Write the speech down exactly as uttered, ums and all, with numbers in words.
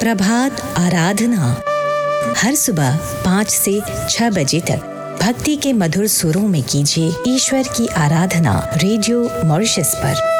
प्रभात आराधना हर सुबह पाँच से छह बजे तक भक्ति के मधुर सुरों में कीजिए ईश्वर की आराधना रेडियो मॉरिशस पर।